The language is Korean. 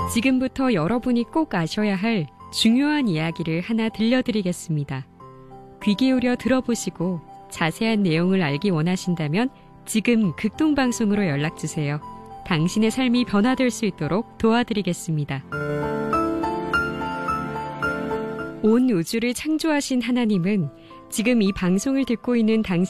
지금부터 여러분이 꼭 아셔야 할 중요한 이야기를 하나 들려드리겠습니다. 귀 기울여 들어보시고 자세한 내용을 알기 원하신다면 지금 극동방송으로 연락주세요. 당신의 삶이 변화될 수 있도록 도와드리겠습니다. 온 우주를 창조하신 하나님은 지금 이 방송을 듣고 있는 당신